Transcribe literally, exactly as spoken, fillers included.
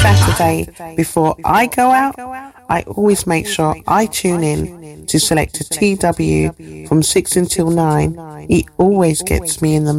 Saturday before I go out, I always make sure I tune in to Selector T W from six until nine. He always gets me in the